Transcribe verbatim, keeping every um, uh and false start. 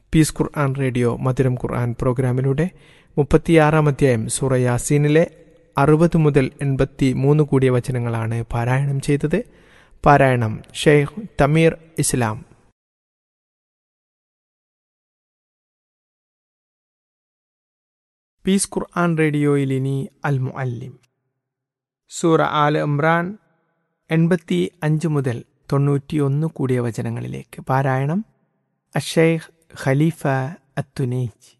Piece ഖുർആൻ radio മധുരം ഖുർആൻ പ്രോഗ്രാമിലൂടെ മുപ്പത്തിയാറാം അധ്യായം സൂറ യാസീനിലെ അറുപത് മുതൽ എൺപത്തി മൂന്ന് കൂടിയ വചനങ്ങളാണ് പാരായണം ചെയ്തത്. പാരായണം ഷെയ്ഖ് തമീർ ഇസ്ലാം. പീസ് ഖുർആൻ റേഡിയോയിൽ ഇനി അൽ മുഅല്ലിം. സൂറ ആൽ ഇംറാൻ എൺപത്തി അഞ്ച് മുതൽ തൊണ്ണൂറ്റി ഒന്ന് കൂടിയ വചനങ്ങളിലേക്ക്. പാരായണം അഷെയ്ഖ് ഖലീഫ അത്തുനൈജി.